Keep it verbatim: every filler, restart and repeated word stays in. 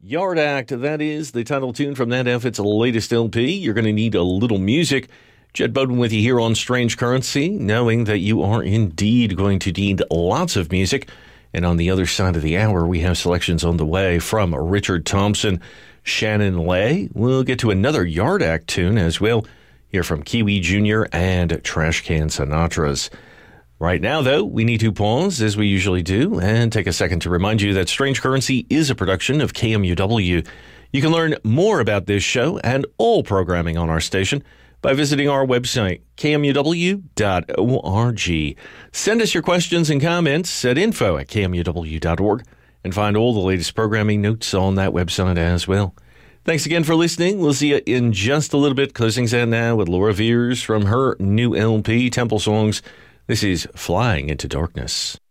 Yard Act, that is the title tune from that outfit's latest L P. You're going to need a little music. Jed Bowden with you here on Strange Currency, knowing that you are indeed going to need lots of music. And on the other side of the hour, we have selections on the way from Richard Thompson, Shannon Lay. We'll get to another Yard Act tune as well. Hear from Kiwi Junior and Trash Can Sinatras. Right now, though, we need to pause, as we usually do, and take a second to remind you that Strange Currency is a production of K M U W. You can learn more about this show and all programming on our station by visiting our website, K M U W dot org. Send us your questions and comments at info at K M U W dot org and find all the latest programming notes on that website as well. Thanks again for listening. We'll see you in just a little bit. Closing out now with Laura Veers from her new L P, Temple Songs. This is Flying into Darkness.